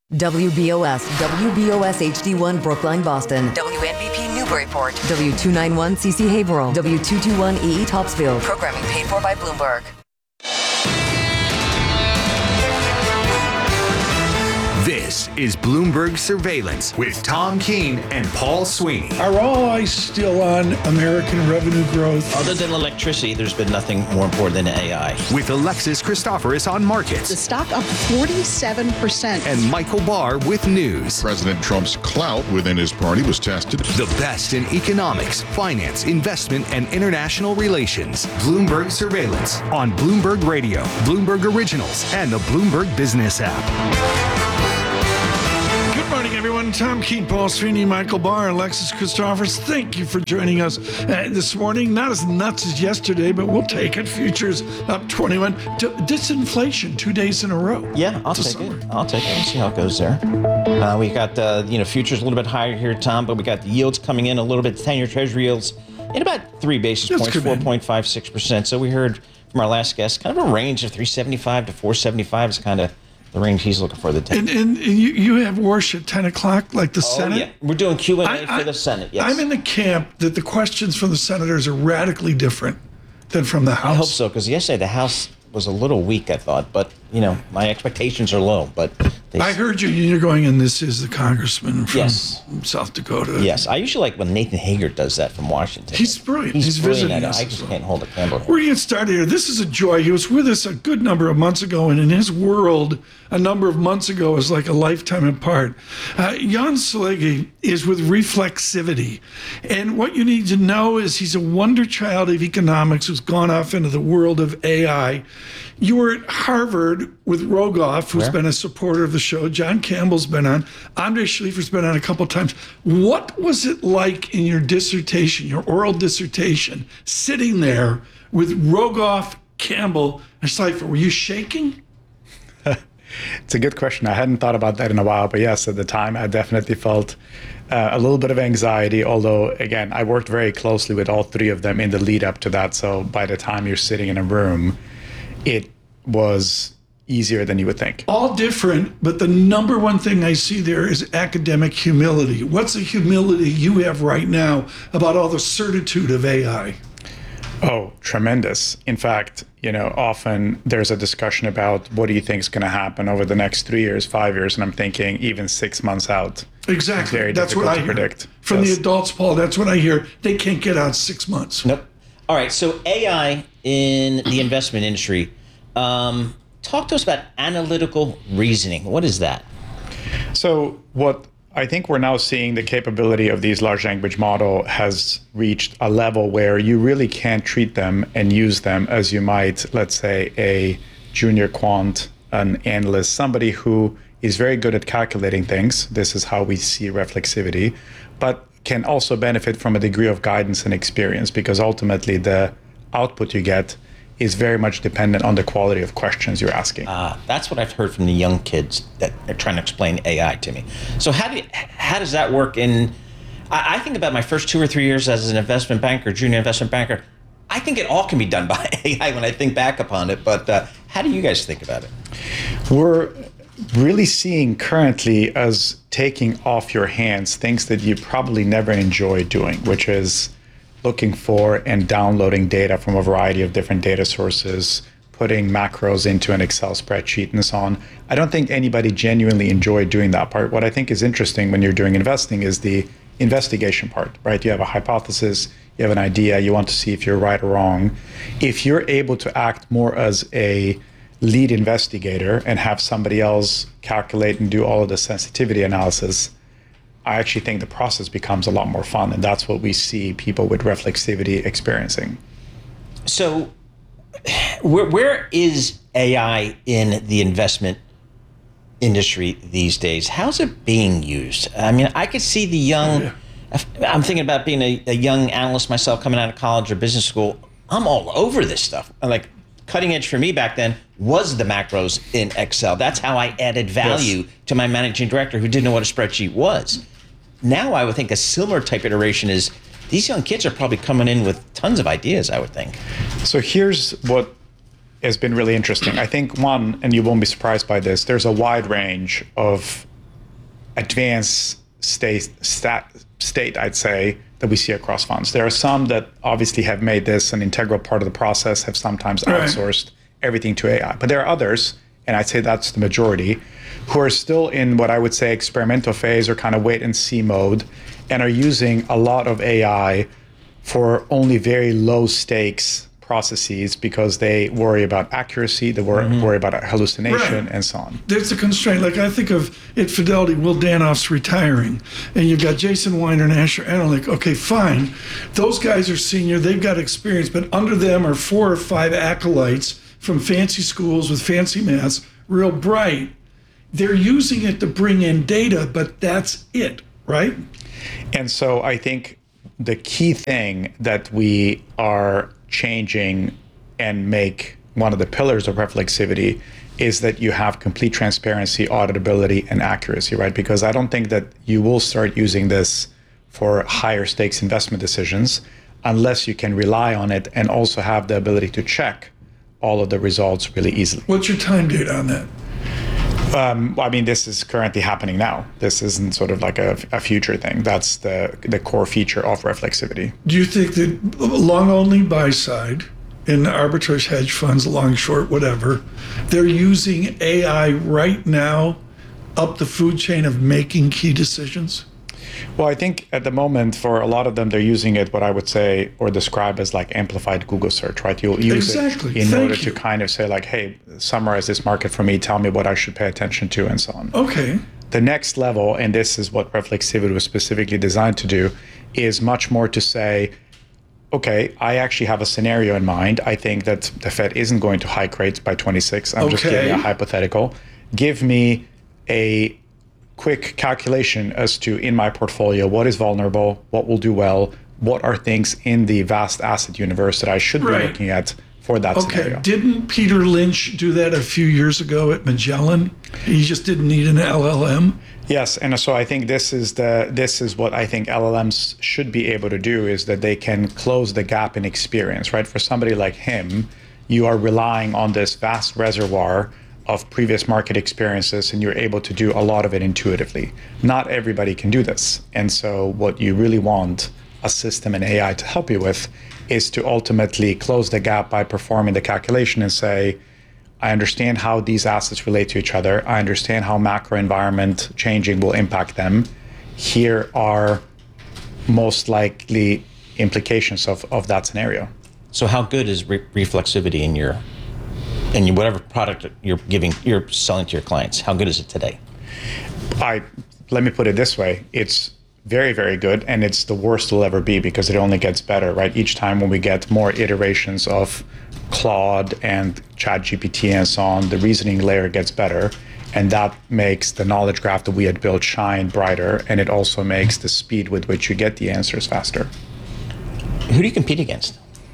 WBOS HD1 Brookline, Boston. WNBP Newburyport. W291 CC Haverhill. W221 EE Topsfield. Programming paid for by Bloomberg. This is Bloomberg Surveillance with Tom Keene and Paul Sweeney. Are all eyes still on American revenue growth? Other than electricity, there's been nothing more important than AI. With Alexis Christoforous on markets. The stock up 47%. And Michael Barr with news. President Trump's clout within his party was tested. The best in economics, finance, investment, and international relations. Bloomberg Surveillance on Bloomberg Radio, Bloomberg Originals, and the Bloomberg Business app. Good morning, everyone. Tom Keene, Paul Sweeney, Michael Barr, Alexis Christoforous. Thank you for joining us this morning. Not as nuts as yesterday, but we'll take it. Futures up 21. Disinflation 2 days in a row. Yeah, I'll take it. We'll see how it goes there. We got futures a little bit higher here, Tom, but we got the yields coming in a little bit. 10-year Treasury yields in about 3 basis points, 4.56%. So we heard from our last guest, kind of a range of 375 to 475 is kind of the range he's looking for the day. And you have worship at 10 o'clock, like the Senate? Yeah. We're doing Q&A for the Senate, yes. I'm in the camp that the questions from the senators are radically different than from the House. I hope so, because yesterday the House was a little weak, I thought. But, my expectations are low. But I heard you're going, and this is the congressman from South Dakota. Yes. I usually like when Nathan Hager does that from Washington. He's brilliant. He's brilliant. visiting I just can't hold a candle. We're going to get started here. This is a joy. He was with us a good number of months ago, and in his world, a number of months ago is like a lifetime apart. Jan Salegi is with Reflexivity. And what you need to know is he's a wonder child of economics who's gone off into the world of AI. You were at Harvard with Rogoff, who's been a supporter of the show. John Campbell's been on. Andre Schleifer's been on a couple of times. What was it like in your dissertation, your oral dissertation, sitting there with Rogoff, Campbell, and Schleifer? Were you shaking? It's a good question. I hadn't thought about that in a while, but yes, at the time, I definitely felt a little bit of anxiety, although, again, I worked very closely with all three of them in the lead up to that. So by the time you're sitting in a room, it was easier than you would think. All different, but the number one thing I see there is academic humility. What's the humility you have right now about all the certitude of AI? Oh, tremendous. In fact, often there's a discussion about what do you think is going to happen over the next 3 years, 5 years, and I'm thinking even 6 months out. Exactly. Very that's what I hear. Predict. From the adults, Paul, that's what I hear. They can't get out 6 months. Nope. All right, so AI in the investment industry. Talk to us about analytical reasoning. What is that? So what I think we're now seeing, the capability of these large language model has reached a level where you really can't treat them and use them as you might, let's say, a junior quant, an analyst, somebody who is very good at calculating things. This is how we see reflexivity, but can also benefit from a degree of guidance and experience, because ultimately the output you get is very much dependent on the quality of questions you're asking. That's what I've heard from the young kids that are trying to explain AI to me. So how does that work? I think about my first 2 or 3 years as an investment banker, junior investment banker. I think it all can be done by AI when I think back upon it. But how do you guys think about it? We're really seeing currently as taking off your hands things that you probably never enjoy doing, which is looking for and downloading data from a variety of different data sources, putting macros into an Excel spreadsheet and so on. I don't think anybody genuinely enjoyed doing that part. What I think is interesting when you're doing investing is the investigation part, right? You have a hypothesis, you have an idea, you want to see if you're right or wrong. If you're able to act more as a lead investigator and have somebody else calculate and do all of the sensitivity analysis, I actually think the process becomes a lot more fun, and that's what we see people with reflexivity experiencing. So where is AI in the investment industry these days? How's it being used? I mean, I could see the young, I'm thinking about being a young analyst myself coming out of college or business school. I'm all over this stuff. Like, cutting edge for me back then was the macros in Excel. That's how I added value to my managing director who didn't know what a spreadsheet was. Now I would think a similar type iteration is these young kids are probably coming in with tons of ideas, I would think. So here's what has been really interesting. I think one, and you won't be surprised by this, there's a wide range of advanced state, I'd say, that we see across funds. There are some that obviously have made this an integral part of the process, have sometimes outsourced everything to AI. But there are others, and I'd say that's the majority, who are still in what I would say experimental phase or kind of wait and see mode, and are using a lot of AI for only very low stakes processes because they worry about accuracy, they worry about hallucination, and so on. There's a constraint. Like I think of at Fidelity, Will Danoff's retiring, and you've got Jason Weiner and Asher Analyk. Okay, fine. Those guys are senior, they've got experience, but under them are 4 or 5 acolytes from fancy schools with fancy maths, real bright. They're using it to bring in data, but that's it, right? And so I think the key thing that we are changing and make one of the pillars of reflexivity is that you have complete transparency, auditability, and accuracy, right? Because I don't think that you will start using this for higher stakes investment decisions unless you can rely on it and also have the ability to check all of the results really easily. What's your time date on that? I mean, this is currently happening now. This isn't sort of like a future thing. That's the core feature of reflexivity. Do you think that long only buy side in arbitrage hedge funds, long, short, whatever, they're using AI right now up the food chain of making key decisions? Well, I think at the moment, for a lot of them, they're using it, what I would say or describe as like amplified Google search, right? You'll use it in order to kind of say like, hey, summarize this market for me, tell me what I should pay attention to, and so on. Okay. The next level, and this is what reflexivity was specifically designed to do, is much more to say, okay, I actually have a scenario in mind. I think that the Fed isn't going to hike rates by 26. I'm just giving a hypothetical. Give me a quick calculation as to, in my portfolio, what is vulnerable, what will do well, what are things in the vast asset universe that I should be looking at for that scenario. Didn't Peter Lynch do that a few years ago at Magellan? He just didn't need an LLM? Yes, and so I think this is what I think LLMs should be able to do, is that they can close the gap in experience, right? For somebody like him, you are relying on this vast reservoir of previous market experiences, and you're able to do a lot of it intuitively. Not everybody can do this. And so what you really want a system and AI to help you with is to ultimately close the gap by performing the calculation and say, I understand how these assets relate to each other. I understand how macro environment changing will impact them. Here are most likely implications of that scenario. So how good is reflexivity in whatever product you're selling to your clients? How good is it today? Let me put it this way. It's very, very good, and it's the worst it'll ever be because it only gets better, right? Each time when we get more iterations of Claude and ChatGPT and so on, the reasoning layer gets better, and that makes the knowledge graph that we had built shine brighter, and it also makes the speed with which you get the answers faster. Who do you compete against?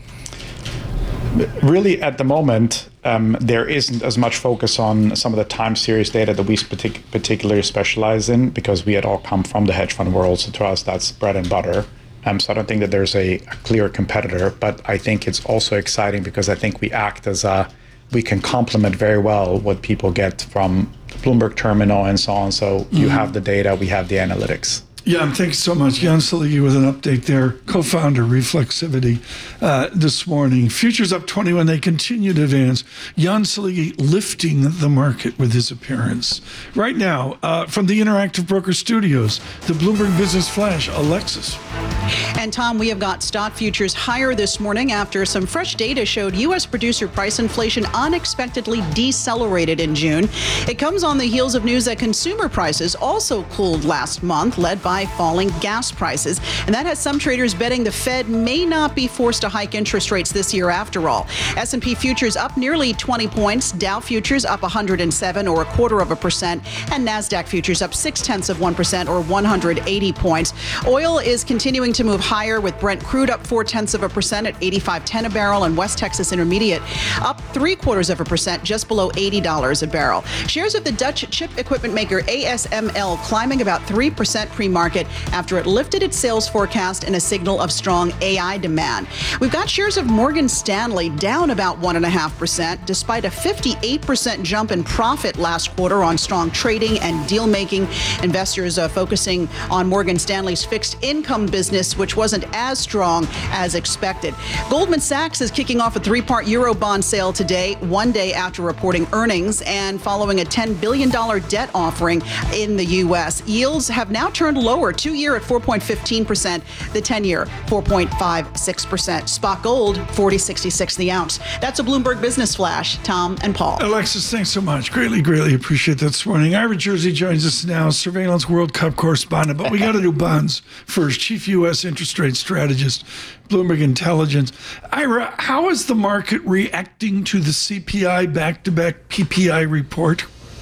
Really, at the moment, there isn't as much focus on some of the time series data that we particularly specialize in, because we had all come from the hedge fund world. So to us, that's bread and butter. So I don't think that there's a clear competitor, but I think it's also exciting because I think we act as we can complement very well what people get from the Bloomberg terminal and so on. So you have the data, we have the analytics. Yeah, thank you so much. Jan Salegi with an update there, co-founder Reflexivity this morning. Futures up 21, they continue to advance. Jan Salegi lifting the market with his appearance. Right now, from the Interactive Broker Studios, the Bloomberg Business Flash, Alexis. And Tom, we have got stock futures higher this morning after some fresh data showed U.S. producer price inflation unexpectedly decelerated in June. It comes on the heels of news that consumer prices also cooled last month, led by falling gas prices. And that has some traders betting the Fed may not be forced to hike interest rates this year after all. S&P futures up nearly 20 points, Dow futures up 107 or 0.25%, and NASDAQ futures up 0.6% or 180 points. Oil is continuing to move higher, with Brent crude up 0.4% at 85.10 a barrel, and West Texas Intermediate up 0.75%, just below $80 a barrel. Shares of the Dutch chip equipment maker ASML climbing about 3% pre-market market after it lifted its sales forecast in a signal of strong AI demand. We've got shares of Morgan Stanley down about 1.5%, despite a 58% jump in profit last quarter on strong trading and deal making. Investors focusing on Morgan Stanley's fixed income business, which wasn't as strong as expected. Goldman Sachs is kicking off a 3-part Eurobond sale today, one day after reporting earnings and following a $10 billion debt offering in the U.S. Yields have now turned lower, 2-year at 4.15%, the 10-year 4.56%. Spot gold, 40.66 the ounce. That's a Bloomberg Business Flash. Tom and Paul. Alexis, thanks so much. Greatly appreciate that this morning. Ira Jersey joins us now, Surveillance World Cup correspondent, but we got to do bonds first. Chief U.S. interest rate strategist, Bloomberg Intelligence. Ira, how is the market reacting to the CPI back-to-back PPI report?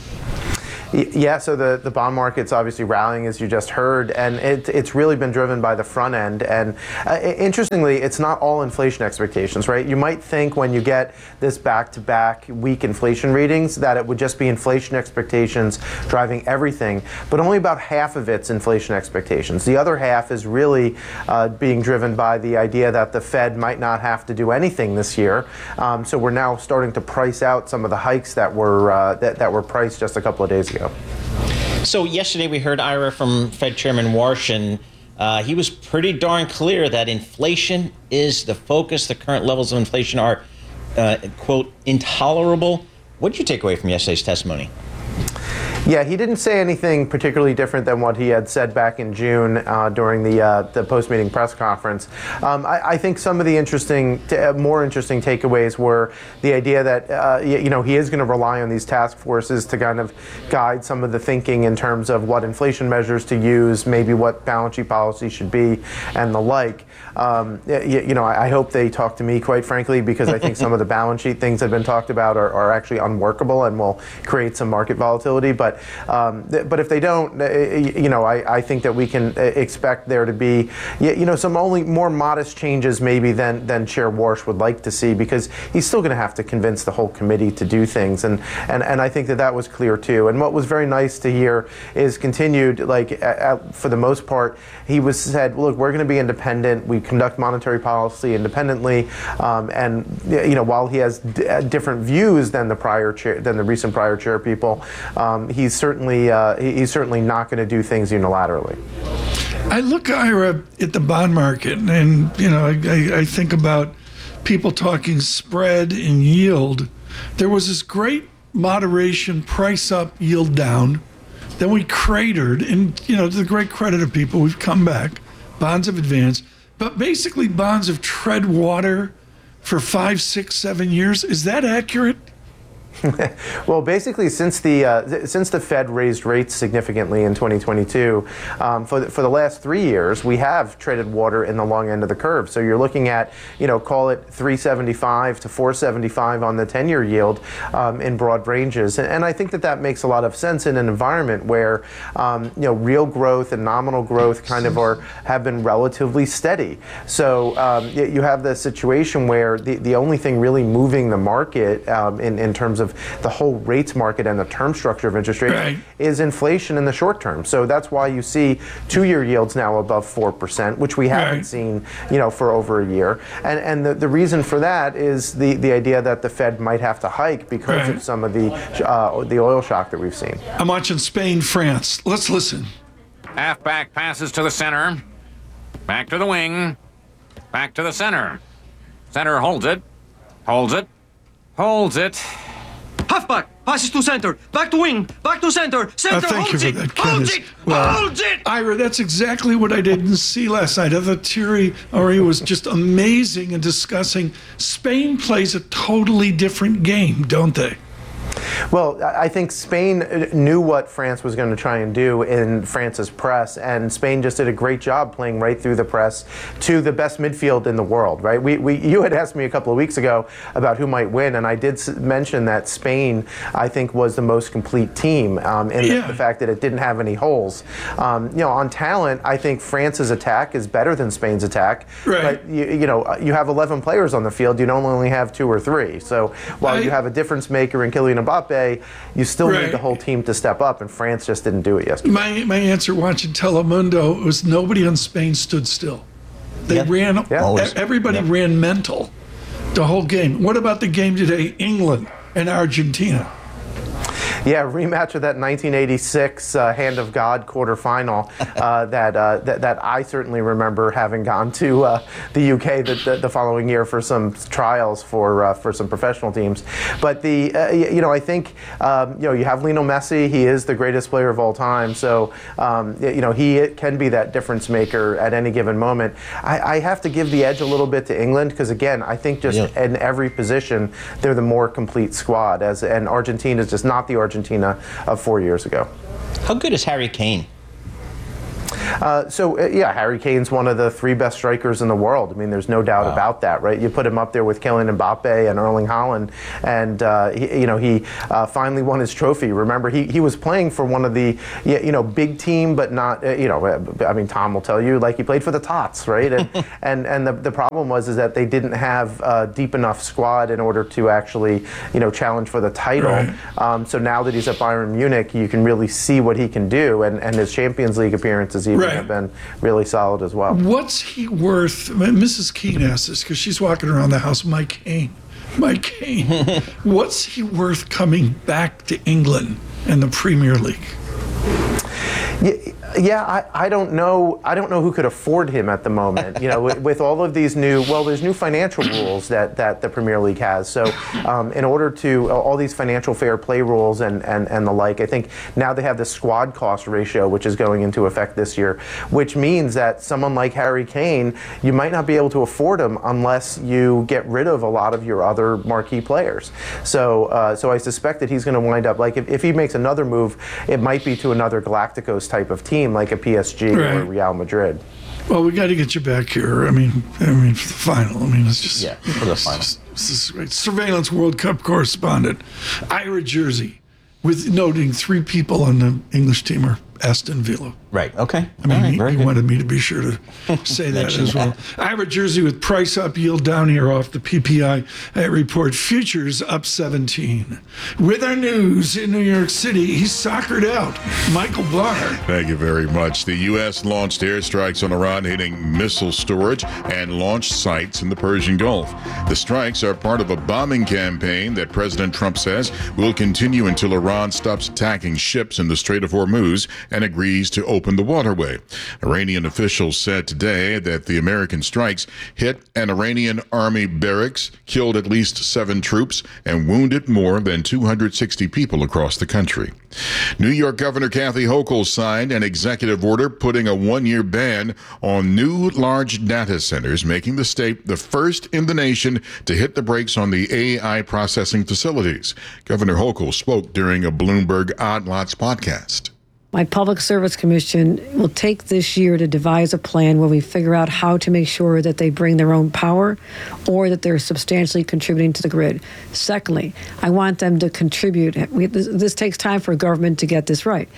Yeah, so the bond market's obviously rallying, as you just heard, and it's really been driven by the front end. And interestingly, it's not all inflation expectations, right? You might think when you get this back-to-back weak inflation readings that it would just be inflation expectations driving everything, but only about half of it's inflation expectations. The other half is really being driven by the idea that the Fed might not have to do anything this year. So we're now starting to price out some of the hikes that were priced just a couple of days ago. So yesterday we heard, Ira, from Fed Chairman Warsh, and he was pretty darn clear that inflation is the focus. The current levels of inflation are, quote, intolerable. What did you take away from yesterday's testimony? Yeah, he didn't say anything particularly different than what he had said back in June during the post-meeting press conference. I think some of the more interesting takeaways were the idea that he is going to rely on these task forces to kind of guide some of the thinking in terms of what inflation measures to use, maybe what balance sheet policy should be, and the like. I hope they talk to me, quite frankly, because I think some of the balance sheet things that have been talked about are actually unworkable and will create some market volatility. But if they don't, I think that we can expect there to be, some only more modest changes maybe than Chair Warsh would like to see, because he's still going to have to convince the whole committee to do things, and I think that was clear too. And what was very nice to hear is continued, for the most part, he said, look, we're going to be independent. We conduct monetary policy independently, and while he has different views than the recent prior chair people, he's certainly not going to do things unilaterally. I look, Ira, at the bond market, and I think about people talking spread and yield. There was this great moderation, price up, yield down. Then we cratered, and to the great credit of people, we've come back. Bonds have advanced, but basically bonds have tread water for 5, 6, 7 years. Is that accurate? Well, basically, since the Fed raised rates significantly in 2022, for the last 3 years, we have traded water in the long end of the curve. So you're looking at, call it 375 to 475 on the 10-year yield in broad ranges. And I think that makes a lot of sense in an environment where, real growth and nominal growth kind of have been relatively steady. So you have the situation where the only thing really moving the market in terms of the whole rates market and the term structure of interest rates is inflation in the short term. So that's why you see 2-year yields now above 4%, which we haven't seen, for over a year. And the reason for that is the idea that the Fed might have to hike because of some of the oil shock that we've seen. I'm watching Spain, France. Let's listen. Halfback passes to the center. Back to the wing. Back to the center. Center holds it. Holds it. Holds it. Halfback passes to center, back to wing, back to center, center holds it, holds it. Ira, that's exactly what I didn't see last night. I thought Thierry Henry was just amazing in discussing Spain plays a totally different game, don't they? Well, I think Spain knew what France was going to try and do in France's press, and Spain just did a great job playing right through the press to the best midfield in the world, right? You had asked me a couple of weeks ago about who might win, and I did mention that Spain, I think, was the most complete team in the fact that it didn't have any holes. On talent, I think France's attack is better than Spain's attack, but you have 11 players on the field, you don't only have 2 or 3. So while you have a difference maker in Kylian Mbappe, Mbappe, you still need the whole team to step up, and France just didn't do it yesterday. My answer watching Telemundo was nobody on Spain stood still. They ran, everybody ran mental the whole game. What about the game today, England and Argentina? Yeah, rematch of that 1986 Hand of God quarterfinal that I certainly remember having gone to the UK the following year for some trials for some professional teams. But I think you have Lionel Messi. He is the greatest player of all time. So he can be that difference maker at any given moment. I have to give the edge a little bit to England because again, I think just in every position they're the more complete squad. And Argentina is just not the Argentina of 4 years ago. How good is Harry Kane? Harry Kane's one of the 3 best strikers in the world. I mean, there's no doubt about that, right? You put him up there with Kylian Mbappe and Erling Haaland, and he finally won his trophy. Remember, he was playing for one of the big team, but not I mean, Tom will tell you, like, he played for the Tots, right? And the problem was that they didn't have a deep enough squad in order to actually challenge for the title. Right. So now that he's at Bayern Munich, you can really see what he can do, and his Champions League appearances even have been really solid as well. What's he worth? Mrs. Keane asked this because she's walking around the house. Mike Kane. What's he worth coming back to England and the Premier League? I don't know. I don't know who could afford him at the moment. With all of these there's new financial rules that the Premier League has. So, in order to all these financial fair play rules and the like, I think now they have the squad cost ratio, which is going into effect this year, which means that someone like Harry Kane, you might not be able to afford him unless you get rid of a lot of your other marquee players. So I suspect that he's going to wind up like if he makes another move, it might be to another Galacticos type of team, like a PSG or Real Madrid. Well, we got to get you back here. I mean, for the final. I mean, it's just for the final. This is great. Surveillance World Cup correspondent, Ira Jersey, with noting 3 people on the English team are Aston Villa. Right. Okay. I mean, he wanted me to be sure to say that as well. Ira Jersey with price up, yield down here off the PPI report. Futures up 17. With our news in New York City, he's soccered out. Michael Barr. Thank you very much. The U.S. launched airstrikes on Iran, hitting missile storage and launch sites in the Persian Gulf. The strikes are part of a bombing campaign that President Trump says will continue until Iran stops attacking ships in the Strait of Hormuz and agrees to open the waterway. Iranian officials said today that the American strikes hit an Iranian army barracks, killed at least 7 troops, and wounded more than 260 people across the country. New York Governor Kathy Hochul signed an executive order putting a 1-year ban on new large data centers, making the state the first in the nation to hit the brakes on the AI processing facilities. Governor Hochul spoke during a Bloomberg Odd Lots podcast. My Public Service Commission will take this year to devise a plan where we figure out how to make sure that they bring their own power or that they're substantially contributing to the grid. Secondly, I want them to contribute. This takes time for government to get this right.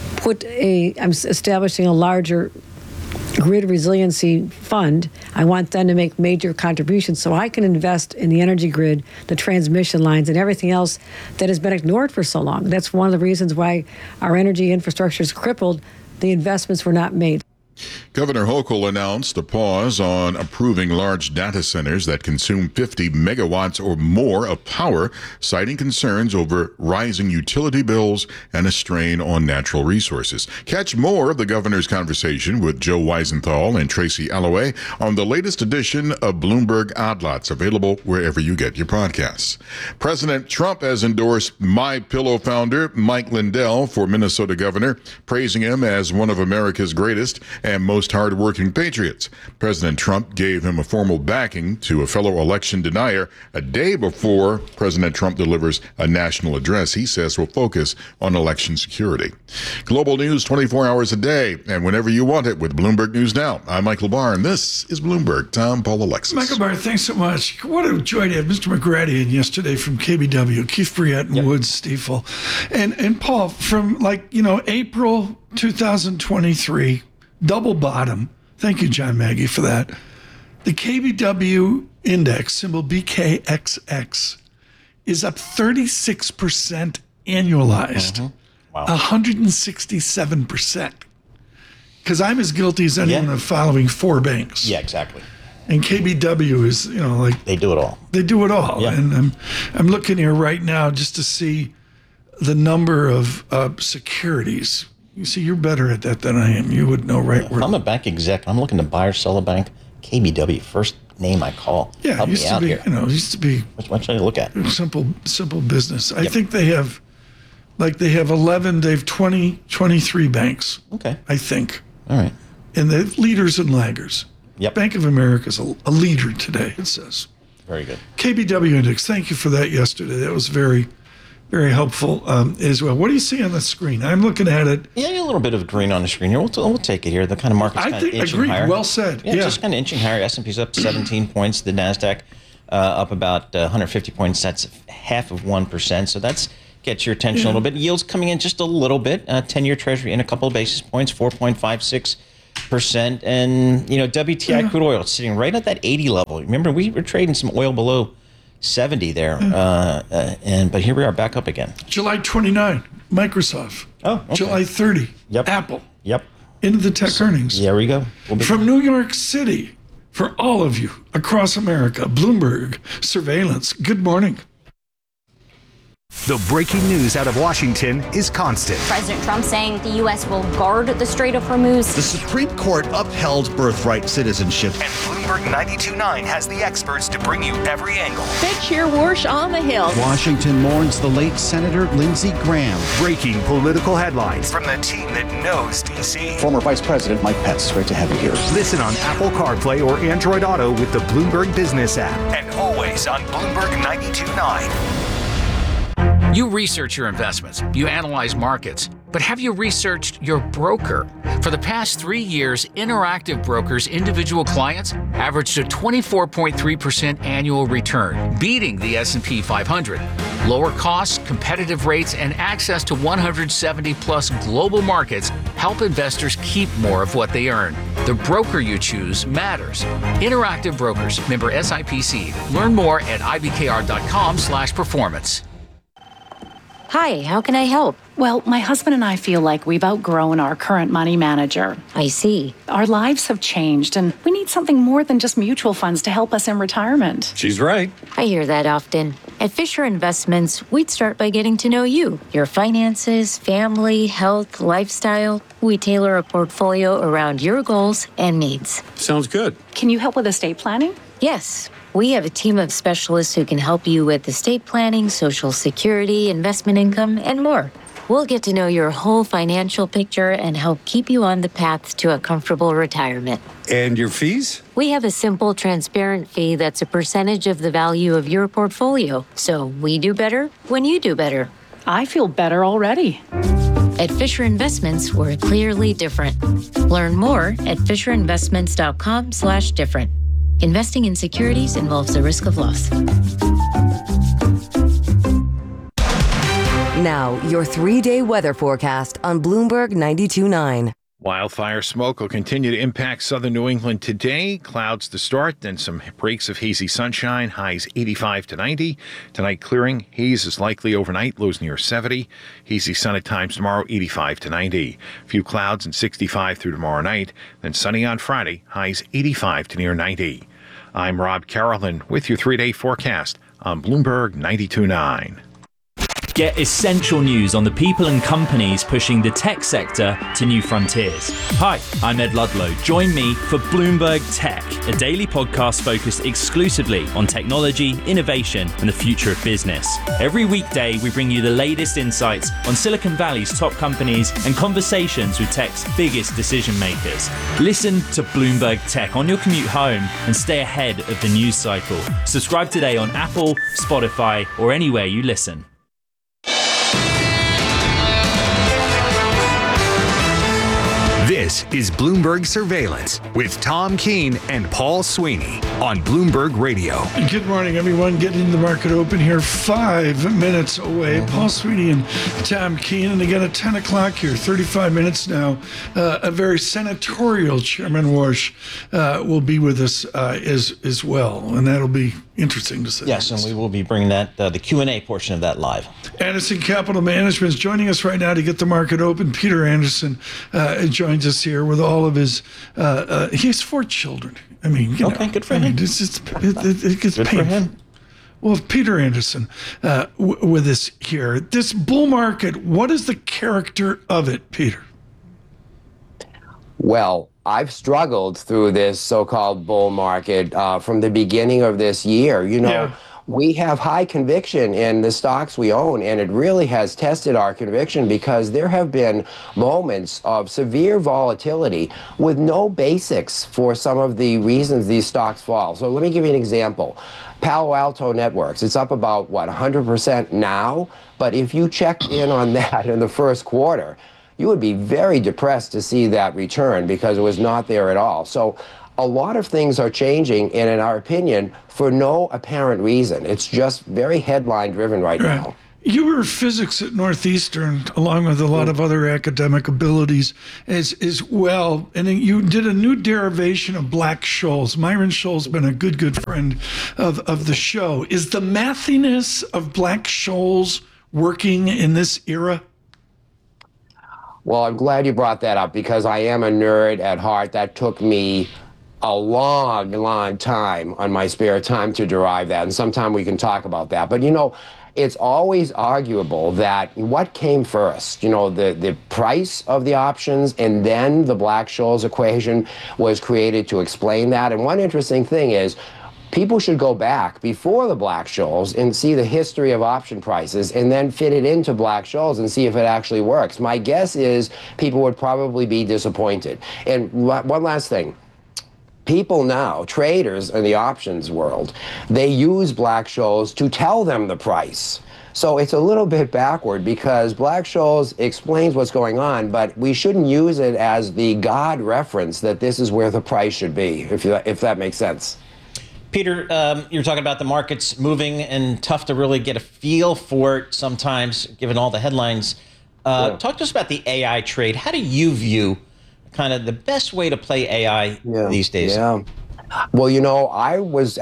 I'm establishing a larger grid resiliency fund. I want them to make major contributions so I can invest in the energy grid, the transmission lines, and everything else that has been ignored for so long. That's one of the reasons why our energy infrastructure is crippled. The investments were not made. Governor Hochul announced a pause on approving large data centers that consume 50 megawatts or more of power, citing concerns over rising utility bills and a strain on natural resources. Catch more of the governor's conversation with Joe Weisenthal and Tracy Alloway on the latest edition of Bloomberg Odd Lots, available wherever you get your podcasts. President Trump has endorsed MyPillow founder Mike Lindell for Minnesota governor, praising him as one of America's greatest and most hard-working patriots. President Trump gave him a formal backing to a fellow election denier a day before President Trump delivers a national address he says will focus on election security. Global news 24 hours a day and whenever you want it with Bloomberg News Now. I'm Michael Barr, and this is Bloomberg. Tom, Paul, Alexis. Michael Barr, thanks so much. What a joy to have Mr. McGrady in yesterday from KBW, Keith Briette and Woods Stiefel. And Paul, from April 2023, double bottom. Thank you, John Maggie, for that. The KBW index, symbol BKXX, is up 36% annualized. Wow. 167%. Because I'm as guilty as anyone of following 4 banks. Yeah, exactly. And KBW is, like they do it all. They do it all. Yeah. And I'm looking here right now just to see the number of securities. You see, you're better at that than I am. You would know where. I'm a bank exec. I'm looking to buy or sell a bank. KBW, first name I call. Yeah, help used me to out be. here. It used to be. What should I look at? Simple business. I think they have, they have 11. They have 23 banks. Okay. I think. All right. And the leaders and laggers. Yep. Bank of America is a leader today, it says. Very good. KBW Index, thank you for that yesterday. That was very, very helpful as well. What do you see on the screen? I'm looking at it. Yeah, a little bit of green on the screen here. We'll take it here. The kind of market's kind of inching agreed. higher. Well said. Yeah, just kind of inching higher. S&P's up 17 points. The NASDAQ up about 150 points. That's 0.5%. So that's gets your attention a little bit. Yields coming in just a little bit. 10-year Treasury in a couple of basis points, 4.56%. And, WTI crude oil sitting right at that 80 level. Remember, we were trading some oil below 70 there. But here we are back up again. July 29, Microsoft. Oh, okay. July 30, Yep. Apple. Yep. Into the tech earnings. There we go. From New York City, for all of you across America, Bloomberg Surveillance. Good morning. The breaking news out of Washington is constant. President Trump saying the U.S. will guard the Strait of Hormuz. The Supreme Court upheld birthright citizenship. And Bloomberg 92.9 has the experts to bring you every angle. They cheer Warsh on the Hill. Washington mourns the late Senator Lindsey Graham. Breaking political headlines from the team that knows D.C. Former Vice President Mike Pence, great to have you here. Listen on Apple CarPlay or Android Auto with the Bloomberg Business app. And always on Bloomberg 92.9. You research your investments, you analyze markets, but have you researched your broker? For the past 3 years, Interactive Brokers' individual clients averaged a 24.3% annual return, beating the S&P 500. Lower costs, competitive rates, and access to 170-plus global markets help investors keep more of what they earn. The broker you choose matters. Interactive Brokers, member SIPC. Learn more at ibkr.com/performance. Hi, how can I help? Well, my husband and I feel like we've outgrown our current money manager. I see. Our lives have changed, and we need something more than just mutual funds to help us in retirement. She's right. I hear that often. At Fisher Investments, we'd start by getting to know you, your finances, family, health, lifestyle. We tailor a portfolio around your goals and needs. Sounds good. Can you help with estate planning? Yes. We have a team of specialists who can help you with estate planning, Social Security, investment income, and more. We'll get to know your whole financial picture and help keep you on the path to a comfortable retirement. And your fees? We have a simple, transparent fee that's a percentage of the value of your portfolio. So we do better when you do better. I feel better already. At Fisher Investments, we're clearly different. Learn more at fisherinvestments.com/different. Investing in securities involves the risk of loss. Now, your 3-day weather forecast on Bloomberg 92.9. Wildfire smoke will continue to impact southern New England today. Clouds to start, then some breaks of hazy sunshine, highs 85 to 90. Tonight clearing, haze is likely overnight, lows near 70. Hazy sun at times tomorrow, 85 to 90. Few clouds and 65 through tomorrow night. Then sunny on Friday, highs 85 to near 90. I'm Rob Carolyn with your 3-day forecast on Bloomberg 92.9. Get essential news on the people and companies pushing the tech sector to new frontiers. Hi, I'm Ed Ludlow. Join me for Bloomberg Tech, a daily podcast focused exclusively on technology, innovation, and the future of business. Every weekday, we bring you the latest insights on Silicon Valley's top companies and conversations with tech's biggest decision makers. Listen to Bloomberg Tech on your commute home and stay ahead of the news cycle. Subscribe today on Apple, Spotify, or anywhere you listen. This is Bloomberg Surveillance with Tom Keene and Paul Sweeney on Bloomberg Radio. Good morning, everyone. Getting the market open here 5 minutes away. Paul Sweeney and Tom Keene. And again, at 10 o'clock here, 35 minutes now, a very senatorial Chairman Warsh will be with us as well. And that'll be, interesting to say. Yes, and we will be bringing that the Q&A portion of that live. Anderson Capital Management is joining us right now to get the market open. Peter Anderson joins us here with all of his. He has 4 children. I mean, good for him. It gets Good for him. Well, Peter Anderson with us here. This bull market, what is the character of it, Peter? Well, I've struggled through this so-called bull market from the beginning of this year. We have high conviction in the stocks we own, and it really has tested our conviction because there have been moments of severe volatility with no basics for some of the reasons these stocks fall. So let me give you an example. Palo Alto Networks, it's up about, 100% now? But if you checked in on that in the first quarter, you would be very depressed to see that return because it was not there at all. So a lot of things are changing, and in our opinion, for no apparent reason. It's just very headline driven right now. You were physics at Northeastern, along with a lot of other academic abilities as well. And you did a new derivation of Black-Scholes. Myron Scholl's been a good friend of the show. Is the mathiness of Black-Scholes working in this era? Well, I'm glad you brought that up because I am a nerd at heart. That took me a long time on my spare time to derive that. And sometime we can talk about that. But, it's always arguable that what came first, the price of the options and then the Black-Scholes equation was created to explain that. And one interesting thing is people should go back before the Black-Scholes and see the history of option prices and then fit it into Black-Scholes and see if it actually works. My guess is people would probably be disappointed. And one last thing. People now, traders in the options world, they use Black-Scholes to tell them the price. So it's a little bit backward because Black-Scholes explains what's going on, but we shouldn't use it as the God reference that this is where the price should be, if that makes sense. Peter, you're talking about the markets moving and tough to really get a feel for it sometimes, given all the headlines. Talk to us about the AI trade. How do you view kind of the best way to play AI these days? Well, I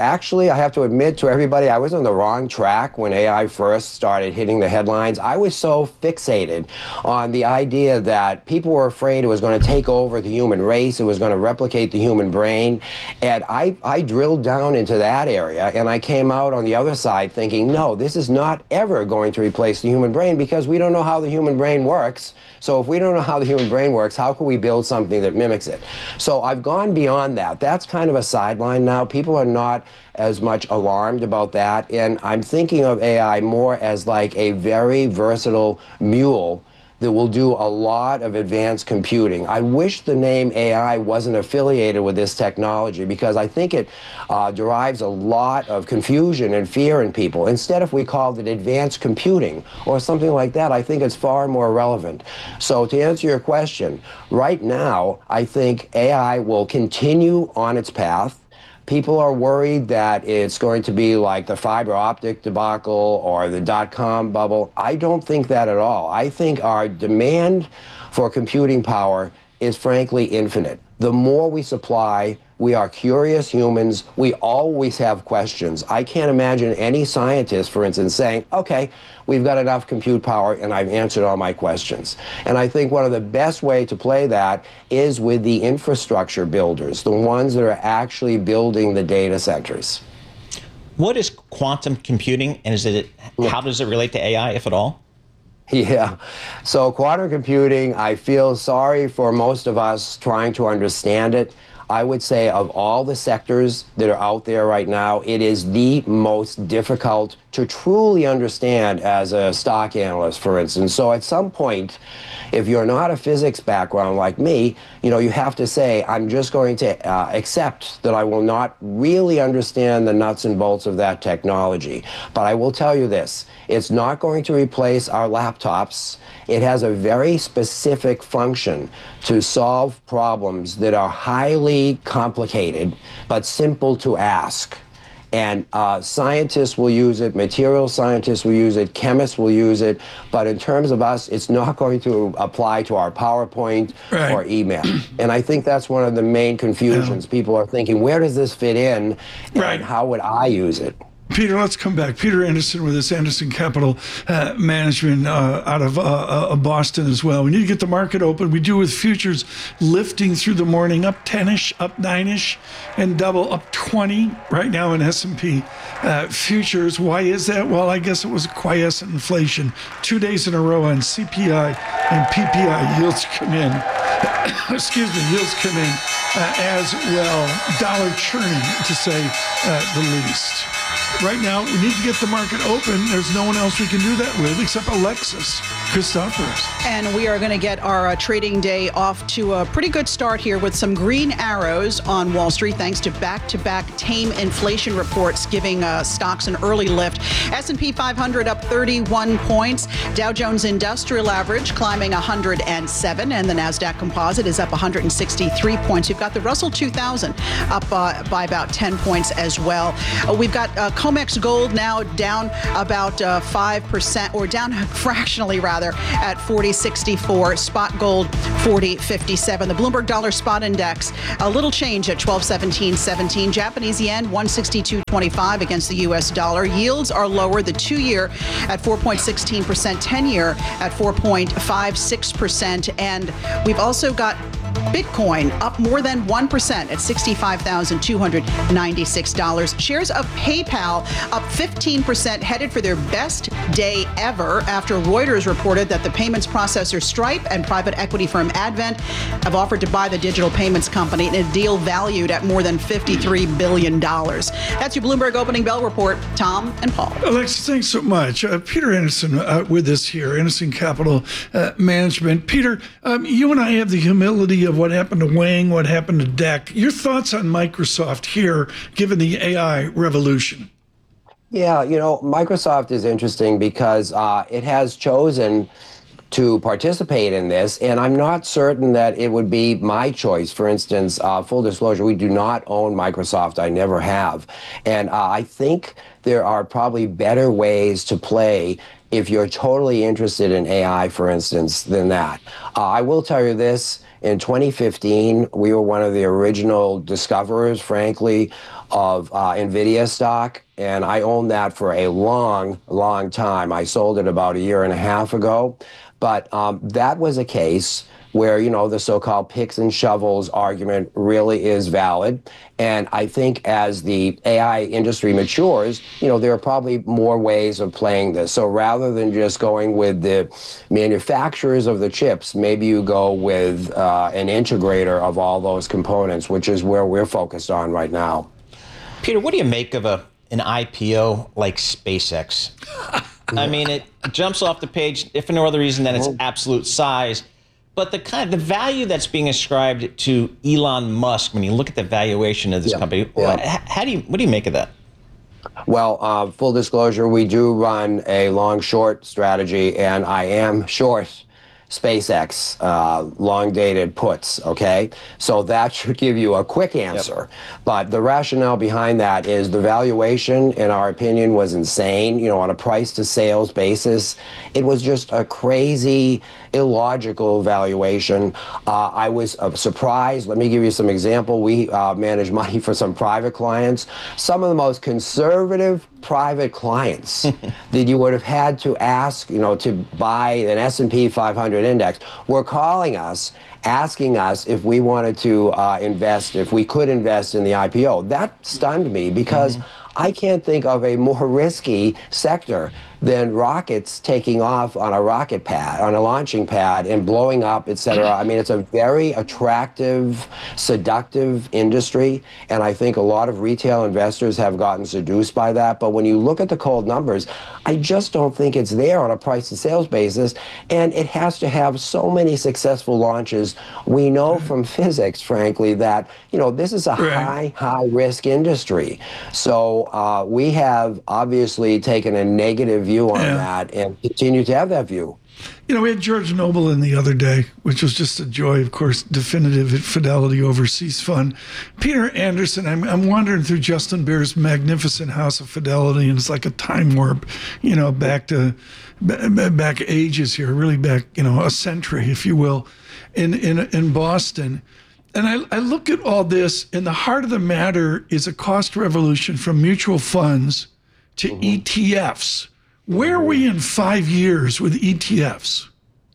have to admit to everybody, I was on the wrong track when AI first started hitting the headlines. I was so fixated on the idea that people were afraid it was going to take over the human race, it was going to replicate the human brain. And I drilled down into that area, and I came out on the other side thinking, no, this is not ever going to replace the human brain because we don't know how the human brain works. So if we don't know how the human brain works, how can we build something that mimics it? So I've gone beyond that. That's kind of a sideline now. People are not as much alarmed about that. And I'm thinking of AI more as like a very versatile mule that will do a lot of advanced computing. I wish the name AI wasn't affiliated with this technology because I think it derives a lot of confusion and fear in people. Instead, if we called it advanced computing or something like that, I think it's far more relevant. So to answer your question, right now, I think AI will continue on its path. People are worried that it's going to be like the fiber optic debacle or the dot-com bubble. I don't think that at all. I think our demand for computing power is frankly infinite. The more we supply, we are curious humans. We always have questions. I can't imagine any scientist, for instance, saying, okay, we've got enough compute power and I've answered all my questions. And I think one of the best way to play that is with the infrastructure builders, the ones that are actually building the data centers. What is quantum computing, and how does it relate to AI, if at all? Yeah. So quantum computing, I feel sorry for most of us trying to understand it. I would say of all the sectors that are out there right now, it is the most difficult to truly understand as a stock analyst, for instance. So at some point, if you're not a physics background like me, you have to say, I'm just going to accept that I will not really understand the nuts and bolts of that technology. But I will tell you this, it's not going to replace our laptops. It has a very specific function to solve problems that are highly complicated, but simple to ask. And scientists will use it, material scientists will use it, chemists will use it, but in terms of us, it's not going to apply to our PowerPoint or email. And I think that's one of the main confusions. People are thinking, where does this fit in, and how would I use it? Peter, let's come back. Peter Anderson with us, Anderson Capital Management out of Boston as well. We need to get the market open. We do with futures lifting through the morning, up 10-ish, up 9-ish, and double up 20 right now in S&P futures. Why is that? Well, I guess it was quiescent inflation. 2 days in a row on CPI and PPI yields come in. Excuse me, yields come in as well. Dollar churning, to say the least. Right now, we need to get the market open. There's no one else we can do that with except Alexis Christoforous. And we are going to get our trading day off to a pretty good start here with some green arrows on Wall Street, thanks to back-to-back tame inflation reports giving stocks an early lift. S&P 500 up 31 points. Dow Jones Industrial Average climbing 107, and the NASDAQ Composite is up 163 points. We've got the Russell 2000 up by about 10 points as well. We've got COMEX Gold now down about 5%, or down fractionally rather, at 40.64. Spot gold 40.57. The Bloomberg Dollar Spot Index a little change at 1217.17. Japanese yen 162.25 against the U.S. dollar. Yields are lower. The 2-year at 4.16%, 10-year at 4.56%, and we've also got Bitcoin up more than 1% at $65,296. Shares of PayPal up 15%, headed for their best day ever after Reuters reported that the payments processor Stripe and private equity firm Advent have offered to buy the digital payments company in a deal valued at more than $53 billion. That's your Bloomberg Opening Bell Report. Tom and Paul. Alexis, thanks so much. Peter Anderson with us here, Anderson Capital Management. Peter, you and I have the humility of what happened to Wang, what happened to DEC. Your thoughts on Microsoft here, given the AI revolution? Yeah, Microsoft is interesting because it has chosen to participate in this, and I'm not certain that it would be my choice. For instance, full disclosure, we do not own Microsoft. I never have. And I think there are probably better ways to play if you're totally interested in AI, for instance, than that. I will tell you this. In 2015, we were one of the original discoverers, frankly, of NVIDIA stock, and I owned that for a long, long time. I sold it about a year and a half ago, but that was a case where, the so-called picks and shovels argument really is valid. And I think as the AI industry matures, there are probably more ways of playing this. So rather than just going with the manufacturers of the chips, maybe you go with an integrator of all those components, which is where we're focused on right now. Peter, what do you make of an IPO like SpaceX? I mean, it jumps off the page, if for no other reason than its absolute size. But the value that's being ascribed to Elon Musk, when you look at the valuation of this company, what do you make of that? Well, full disclosure, we do run a long-short strategy, and I am short SpaceX, long-dated puts, okay? So that should give you a quick answer. But the rationale behind that is the valuation, in our opinion, was insane. On a price-to-sales basis, it was just a crazy, illogical valuation. I was surprised. Let me give you some example. We manage money for some private clients. Some of the most conservative private clients that you would have had to ask, to buy an S&P 500 index were calling us, asking us if we wanted to invest, if we could invest in the IPO. That stunned me because I can't think of a more risky sector than rockets taking off on a rocket pad, on a launching pad, and blowing up, et cetera. I mean, it's a very attractive, seductive industry, and I think a lot of retail investors have gotten seduced by that. But when you look at the cold numbers, I just don't think it's there on a price-to-sales basis, and it has to have so many successful launches. We know from physics, frankly, that, this is a high-risk industry. So we have obviously taken a negative view on that and continue to have that view. We had George Noble in the other day, which was just a joy, of course, definitive at Fidelity Overseas Fund. Peter Anderson, I'm wandering through Justin Bear's magnificent House of Fidelity, and it's like a time warp, back ages here, really back, a century, if you will, in Boston. And I look at all this, and the heart of the matter is a cost revolution from mutual funds to ETFs. Where are we in 5 years with ETFs?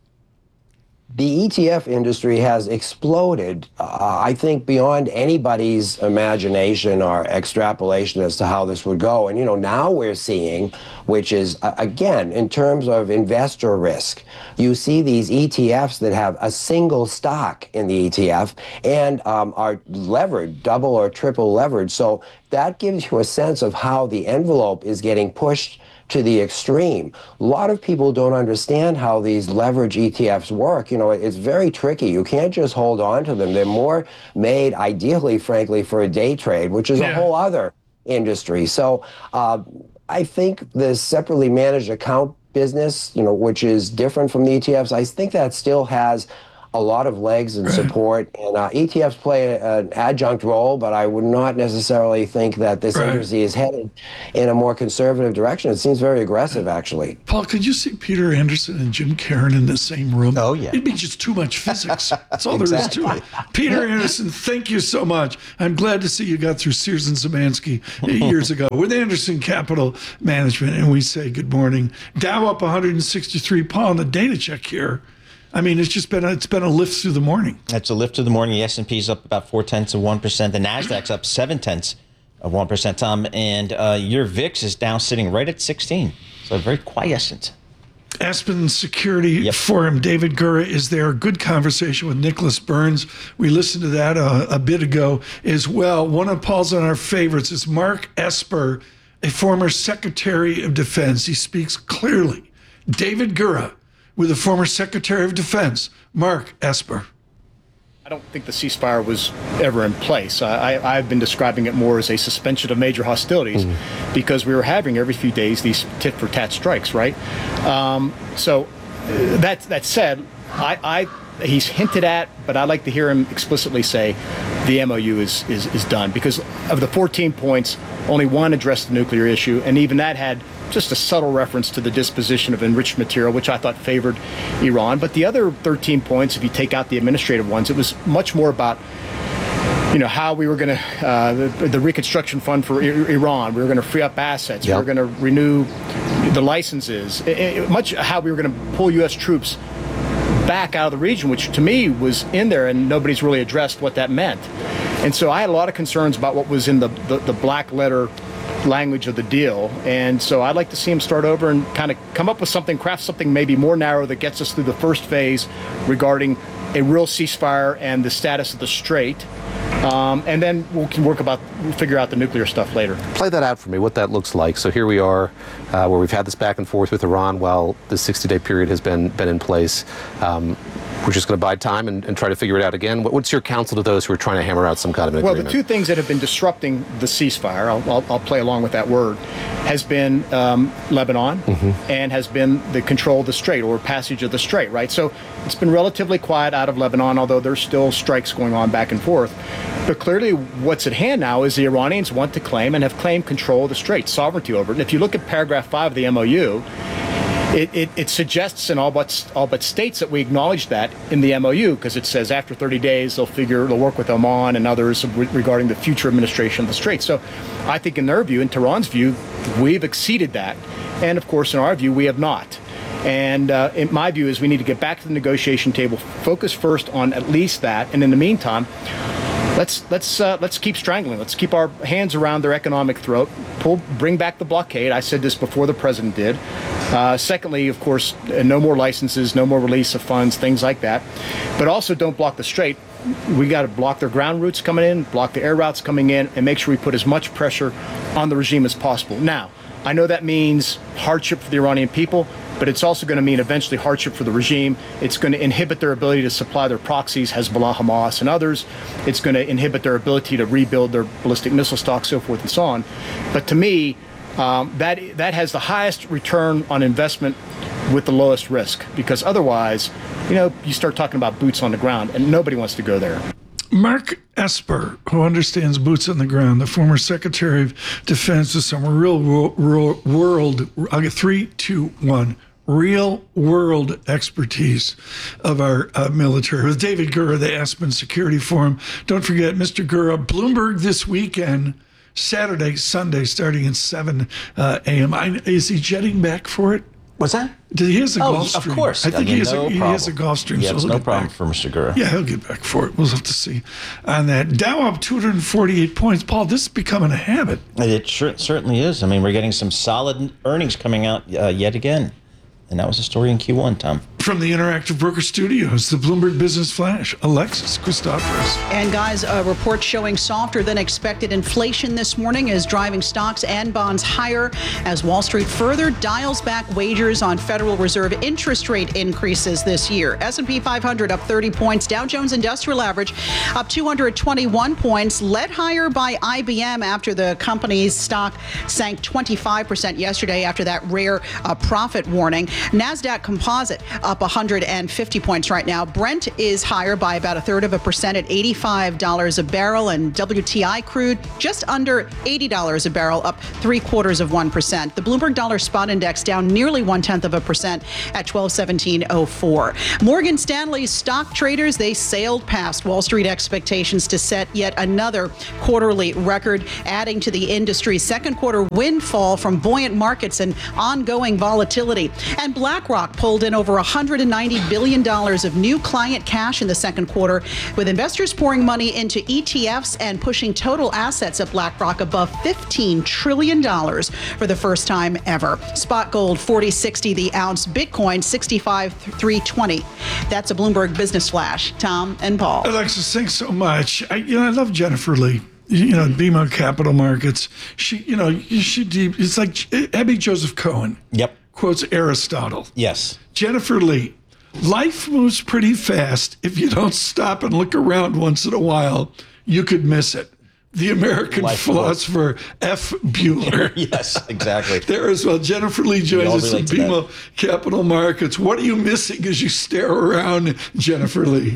The ETF industry has exploded, I think, beyond anybody's imagination or extrapolation as to how this would go. And, now we're seeing, which is, again, in terms of investor risk, you see these ETFs that have a single stock in the ETF and are levered, double or triple levered. So that gives you a sense of how the envelope is getting pushed to the extreme. A lot of people don't understand how these leverage ETFs work. It's very tricky. You can't just hold on to them. They're more made, ideally, frankly, for a day trade, which is a whole other industry. So I think the separately managed account business, which is different from the ETFs, I think that still has a lot of legs and support, and ETFs play an adjunct role, but I would not necessarily think that this industry is headed in a more conservative direction. It seems very aggressive, actually. Paul, could you see Peter Anderson and Jim Caron in the same room? Oh, yeah. It'd be just too much physics. That's all there is to it. Peter Anderson, thank you so much. I'm glad to see you got through Sears and Szymanski years ago with Anderson Capital Management, and we say good morning. Dow up 163. Paul, on the data check here, I mean, it's been a lift through the morning. It's a lift through the morning. The S&P's up about 0.4%. The Nasdaq's up 0.7%, Tom. And your VIX is down, sitting right at 16. So very quiescent. Aspen Security Forum. David Gura is there. Good conversation with Nicholas Burns. We listened to that a bit ago as well. One of Paul's on our favorites is Mark Esper, a former Secretary of Defense. He speaks clearly. David Gura with the former Secretary of Defense, Mark Esper. I don't think the ceasefire was ever in place. I've been describing it more as a suspension of major hostilities because we were having every few days these tit-for-tat strikes, right? So that said, he's hinted at, but I'd like to hear him explicitly say the MOU is done, because of the 14 points, only one addressed the nuclear issue, and even that had just a subtle reference to the disposition of enriched material, which I thought favored Iran. But the other 13 points, if you take out the administrative ones, it was much more about how we were going to, the reconstruction fund for Iran, we were going to free up assets, we were going to renew the licenses, much how we were going to pull U.S. troops back out of the region, which to me was in there, and nobody's really addressed what that meant. And so I had a lot of concerns about what was in the black letter language of the deal, and so I'd like to see him start over and kind of come up with something, craft something maybe more narrow that gets us through the first phase regarding a real ceasefire and the status of the Strait, and then we'll figure out the nuclear stuff later. Play that out for me, what that looks like. So here we are, where we've had this back and forth with Iran while the 60-day period has been in place. We're just going to bide time and try to figure it out again. What's your counsel to those who are trying to hammer out some kind of an agreement? Well, the two things that have been disrupting the ceasefire, I'll play along with that word, has been Lebanon and has been the control of the Strait, or passage of the Strait, right? So it's been relatively quiet out of Lebanon, although there's still strikes going on back and forth. But clearly what's at hand now is the Iranians want to claim and have claimed control of the Strait, sovereignty over it. And if you look at paragraph 5 of the MOU, it suggests and all but states that we acknowledge that in the MOU, because it says after 30 days they'll work with Oman and others regarding the future administration of the Strait. So I think in their view, in Tehran's view, we've exceeded that. And of course, in our view, we have not. And in my view is we need to get back to the negotiation table, focus first on at least that. And in the meantime, let's keep strangling. Let's keep our hands around their economic throat. Bring back the blockade. I said this before the president did. Secondly, of course, no more licenses, no more release of funds, things like that. But also don't block the Strait. We got to block their ground routes coming in, block the air routes coming in, and make sure we put as much pressure on the regime as possible. Now, I know that means hardship for the Iranian people, but it's also going to mean eventually hardship for the regime. It's going to inhibit their ability to supply their proxies, Hezbollah, Hamas, and others. It's going to inhibit their ability to rebuild their ballistic missile stock, so forth and so on. But to me, that has the highest return on investment with the lowest risk, because otherwise, you start talking about boots on the ground, and nobody wants to go there. Mark Esper, who understands boots on the ground, the former Secretary of Defense, with some real world, I'll get 3, 2, 1, real world expertise of our military. With David Gura, the Aspen Security Forum. Don't forget, Mr. Gura, Bloomberg this weekend, Saturday, Sunday, starting at 7 a.m. Is he jetting back for it? What's that? He has a Gulfstream. Of course. I think he has a Gulfstream. Yeah, so no problem for Mr. Gura. Yeah, he'll get back for it. We'll have to see on that. Dow up 248 points. Paul, this is becoming a habit. It certainly is. I mean, we're getting some solid earnings coming out yet again. And that was the story in Q1, Tom. From the Interactive Broker Studios, the Bloomberg Business Flash, Alexis Christoforous. And guys, a report showing softer than expected inflation this morning is driving stocks and bonds higher as Wall Street further dials back wagers on Federal Reserve interest rate increases this year. S&P 500 up 30 points. Dow Jones Industrial Average up 221 points, led higher by IBM after the company's stock sank 25% yesterday after that rare profit warning. NASDAQ Composite up 150 points right now. Brent is higher by about 0.33% at $85 a barrel, and WTI crude just under $80 a barrel, up 0.75%. The Bloomberg Dollar Spot Index down nearly 0.1% at 1217.04. Morgan Stanley's stock traders, they sailed past Wall Street expectations to set yet another quarterly record, adding to the industry's second quarter windfall from buoyant markets and ongoing volatility. And BlackRock pulled in over $190 billion of new client cash in the second quarter, with investors pouring money into ETFs and pushing total assets of BlackRock above $15 trillion for the first time ever. Spot gold, $40.60 the ounce. Bitcoin, $65,320. That's a Bloomberg Business Flash. Tom and Paul. Alexis, thanks so much. I love Jennifer Lee. BMO Capital Markets. It's like Abby Joseph Cohen. Yep. Quotes Aristotle. Yes. Jennifer Lee. Life moves pretty fast. If you don't stop and look around once in a while, you could miss it. The American philosopher F. Bueller. Yes, exactly. There as well. Jennifer Lee joins us at BMO Capital Markets. What are you missing as you stare around, Jennifer Lee?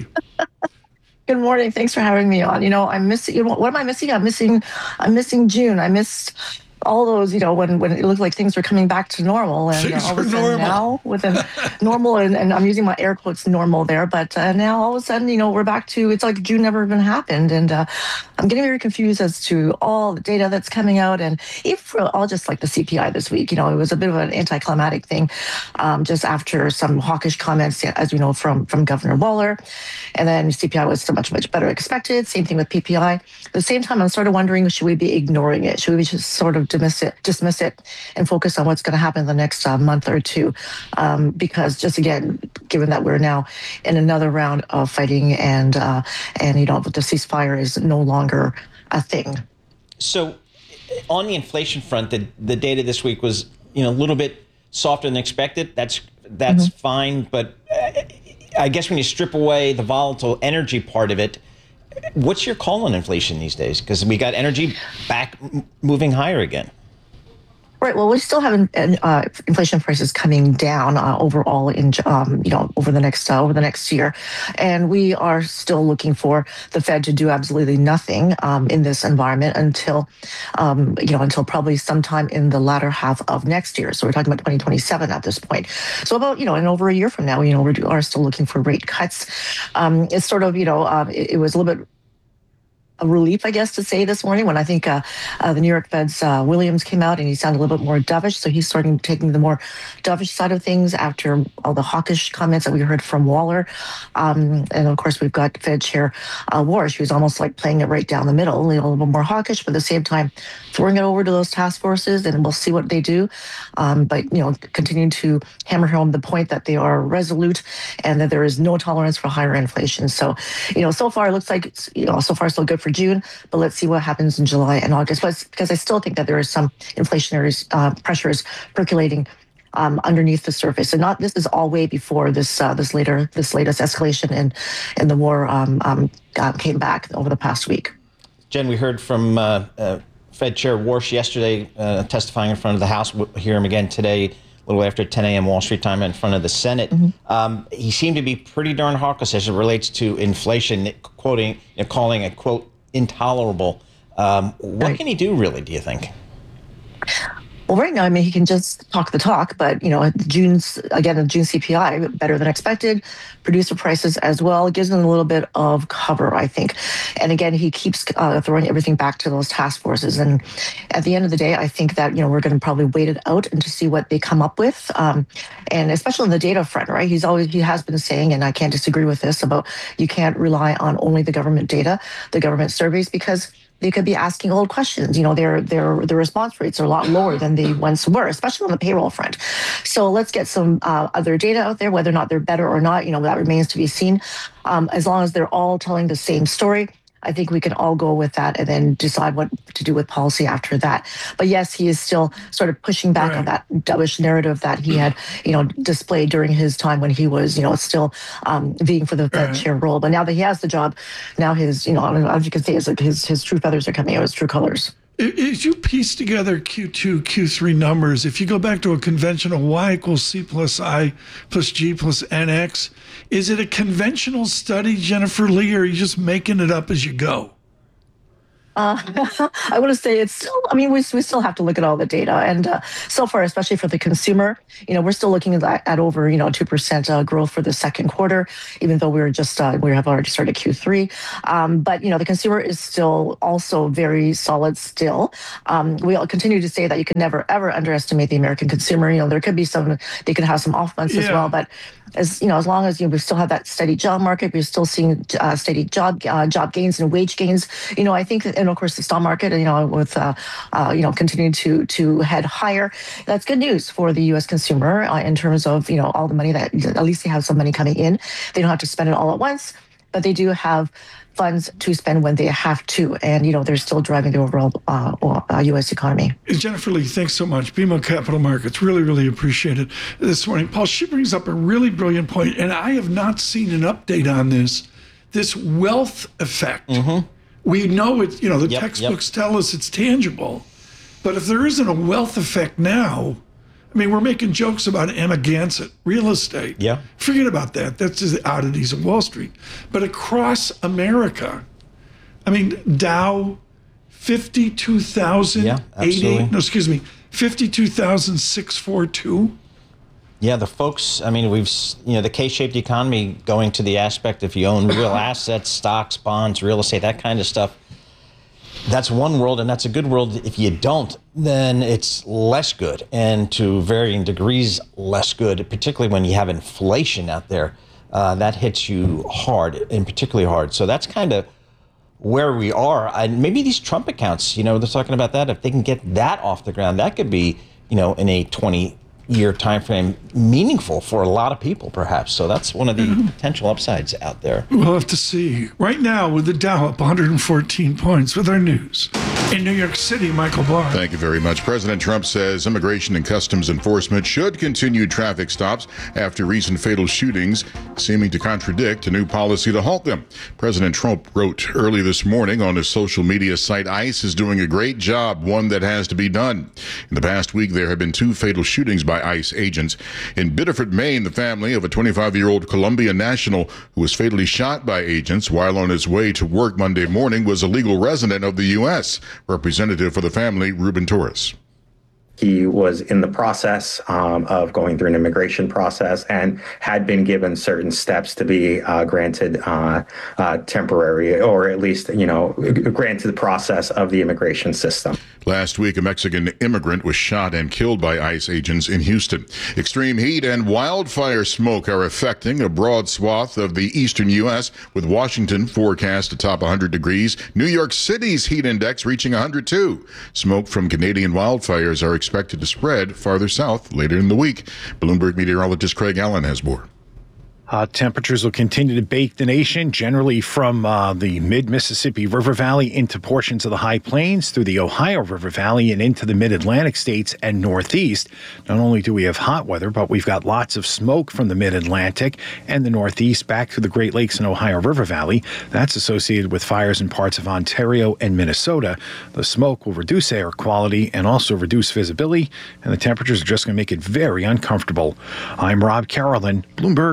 Good morning. Thanks for having me on. I'm missing. What am I missing? I'm missing June. I missed all those, when it looked like things were coming back to normal, and all of a sudden now with a normal, and I'm using my air quotes normal there, but now all of a sudden, we're back to, it's like June never even happened, and I'm getting very confused as to all the data that's coming out, and if all just like the CPI this week, it was a bit of an anticlimactic thing, just after some hawkish comments, as we know, from Governor Waller, and then CPI was so much better expected. Same thing with PPI. At the same time, I'm sort of wondering, should we be ignoring it? Should we just sort of dismiss it and focus on what's going to happen in the next month or two? Because just again, given that we're now in another round of fighting, and the ceasefire is no longer a thing. So, on the inflation front, the data this week was a little bit softer than expected. That's fine, but I guess when you strip away the volatile energy part of it, what's your call on inflation these days? Because we got energy back moving higher again. Right. Well, we still have inflation prices coming down overall in over the next year, and we are still looking for the Fed to do absolutely nothing in this environment until probably sometime in the latter half of next year. So we're talking about 2027 at this point. So about in over a year from now, we are still looking for rate cuts. It's sort of it was a little bit a relief, I guess, to say this morning when I think the New York Fed's Williams came out and he sounded a little bit more dovish. So he's starting taking the more dovish side of things after all the hawkish comments that we heard from Waller. And of course, we've got Fed Chair Warsh, who's almost like playing it right down the middle, a little bit more hawkish, but at the same time, throwing it over to those task forces, and we'll see what they do. But continuing to hammer home the point that they are resolute and that there is no tolerance for higher inflation. So, so far it looks like it's, so far so good for June, but let's see what happens in July and August. Because I still think that there is some inflationary pressures percolating underneath the surface, and this is all way before this latest escalation in the war came back over the past week. Jen, we heard from Fed Chair Warsh yesterday testifying in front of the House. We'll hear him again today, a little after 10 a.m. Wall Street time, in front of the Senate. Mm-hmm. He seemed to be pretty darn hawkish as it relates to inflation, calling it, quote, intolerable. What can he do, really, do you think? Well, right now, I mean, he can just talk the talk, but, the June CPI, better than expected, producer prices as well, gives him a little bit of cover, I think. And again, he keeps throwing everything back to those task forces. And at the end of the day, I think that, we're going to probably wait it out and to see what they come up with. And especially on the data front, right? He has been saying, and I can't disagree with this, about you can't rely on only the government data, the government surveys, because they could be asking old questions. Their response rates are a lot lower than they once were, especially on the payroll front. So let's get some other data out there, whether or not they're better or not, that remains to be seen. As long as they're all telling the same story, I think we can all go with that and then decide what to do with policy after that. But yes, he is still sort of pushing back on that dovish narrative that he had, displayed during his time when he was, still vying for the Fed chair role. But now that he has the job, now his, as you can see, it's like his true feathers are coming out, his true colors. If you piece together Q2, Q3 numbers, if you go back to a conventional Y equals C plus I plus G plus NX, is it a conventional study, Jennifer Lee, or are you just making it up as you go? I want to say it's still, we still have to look at all the data. And so far, especially for the consumer, we're still looking at over, 2% growth for the second quarter, even though we have already started Q3. But, the consumer is still also very solid still. We all continue to say that you can never, ever underestimate the American consumer. There could be they could have some off months as well. But as long as we still have that steady job market, we're still seeing steady job gains and wage gains. I think, and of course the stock market, with continuing to head higher, that's good news for the U.S. consumer in terms of all the money that at least they have some money coming in. They don't have to spend it all at once, but they do have funds to spend when they have to, and they're still driving the overall U.S. economy. Jennifer Lee, thanks so much. BMO Capital Markets, really, really appreciate it this morning. Paul, she brings up a really brilliant point, and I have not seen an update on this wealth effect. Mm-hmm. We know it, the textbooks tell us it's tangible, but if there isn't a wealth effect now, we're making jokes about Emma Gansett, real estate. Yeah. Forget about that. That's just the oddities of Wall Street. But across America, Dow, 52,088. No, excuse me, 52,642. Yeah, the folks, we've, the K-shaped economy going to the aspect if you own real assets, stocks, bonds, real estate, that kind of stuff. That's one world, and that's a good world. If you don't, then it's less good, and to varying degrees less good, particularly when you have inflation out there. That hits you hard, and particularly hard. So that's kind of where we are. And maybe these Trump accounts, they're talking about that. If they can get that off the ground, that could be, in a 20-year time frame, meaningful for a lot of people, perhaps. So that's one of the potential upsides out there. We'll have to see. Right now, with the Dow up 114 points, with our news. In New York City, Michael Barr. Thank you very much. President Trump says Immigration and Customs Enforcement should continue traffic stops after recent fatal shootings, seeming to contradict a new policy to halt them. President Trump wrote early this morning on his social media site, ICE is doing a great job, one that has to be done. In the past week, there have been 2 fatal shootings by ICE agents. In Biddeford, Maine, the family of a 25-year-old Colombian national who was fatally shot by agents while on his way to work Monday morning was a legal resident of the U.S. Representative for the family, Ruben Torres. He was in the process of going through an immigration process and had been given certain steps to be granted temporary, or at least, granted the process of the immigration system. Last week, a Mexican immigrant was shot and killed by ICE agents in Houston. Extreme heat and wildfire smoke are affecting a broad swath of the eastern U.S., with Washington forecast to top 100 degrees. New York City's heat index reaching 102. Smoke from Canadian wildfires are expected to spread farther south later in the week. Bloomberg meteorologist Craig Allen has more. Temperatures will continue to bake the nation, generally from the mid-Mississippi River Valley into portions of the High Plains, through the Ohio River Valley and into the mid-Atlantic states and Northeast. Not only do we have hot weather, but we've got lots of smoke from the mid-Atlantic and the Northeast back to the Great Lakes and Ohio River Valley. That's associated with fires in parts of Ontario and Minnesota. The smoke will reduce air quality and also reduce visibility, and the temperatures are just going to make it very uncomfortable. I'm Rob Carolyn, Bloomberg Radio.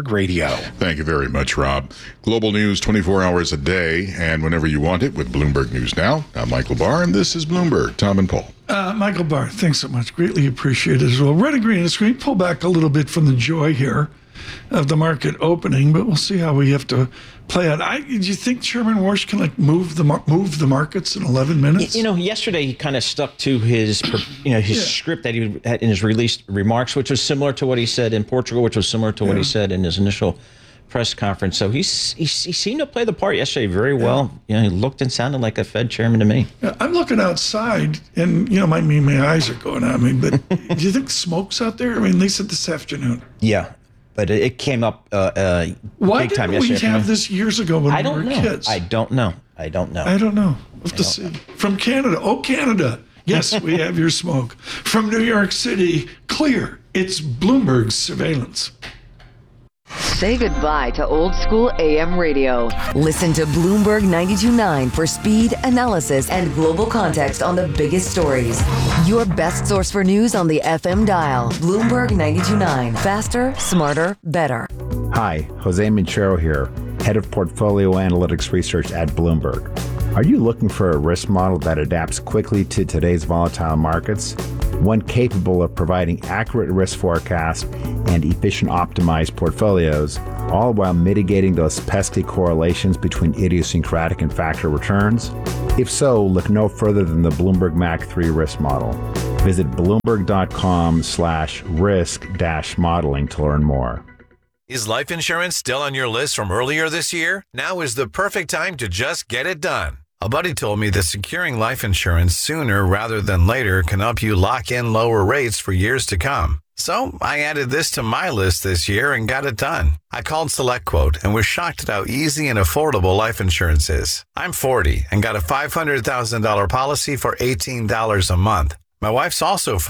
Radio. Thank you very much, Rob. Global news 24 hours a day and whenever you want it with Bloomberg News Now. I'm Michael Barr, and this is Bloomberg. Tom and Paul. Michael Barr, thanks so much. Greatly appreciated as well. Red and green. Let's pull back a little bit from the joy here of the market opening, but we'll see how we have to play out. Do you think Chairman Warsh can move the markets in 11 minutes? Yesterday he kind of stuck to his script that he had in his released remarks, which was similar to what he said in Portugal, which was similar to what he said in his initial press conference. So he seemed to play the part yesterday very well. He looked and sounded like a Fed chairman to me. Yeah, I'm looking outside, and my eyes are going on me. But do you think smoke's out there? I mean, they said this afternoon. Yeah. But it came up Why big time didn't we yesterday. have this years ago when we were kids? I don't know. I don't know. We'll have to see. From Canada. Oh, Canada. Yes, we have your smoke. From New York City, clear. It's Bloomberg's surveillance. Say goodbye to old school AM radio. Listen to Bloomberg 92.9 for speed, analysis, and global context on the biggest stories. Your best source for news on the FM dial. Bloomberg 92.9. Faster, smarter, better. Hi, Jose Minchero here, Head of Portfolio Analytics Research at Bloomberg. Are you looking for a risk model that adapts quickly to today's volatile markets? One capable of providing accurate risk forecasts and efficient optimized portfolios, all while mitigating those pesky correlations between idiosyncratic and factor returns? If so, look no further than the Bloomberg MAC 3 risk model. Visit bloomberg.com/risk-modeling to learn more. Is life insurance still on your list from earlier this year? Now is the perfect time to just get it done. A buddy told me that securing life insurance sooner rather than later can help you lock in lower rates for years to come. So I added this to my list this year and got it done. I called SelectQuote and was shocked at how easy and affordable life insurance is. I'm 40 and got a $500,000 policy for $18 a month. My wife's also 40.